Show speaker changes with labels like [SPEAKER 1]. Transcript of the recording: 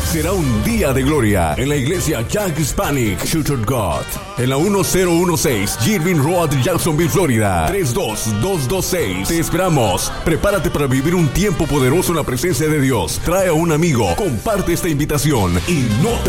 [SPEAKER 1] Será un día de gloria en la iglesia Jack Hispanic Church of God, en la 1016 Girvin Road, Jacksonville, Florida, 32226. Te esperamos. Prepárate para vivir un tiempo poderoso en la presencia de Dios. Trae a un amigo, comparte esta invitación y no te